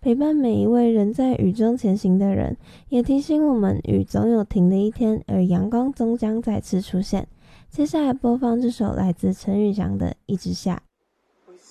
陪伴每一位仍在雨中前行的人，也提醒我们雨总有停的一天，而阳光终将再次出现。接下来播放这首来自陈玉祥的《一直下》。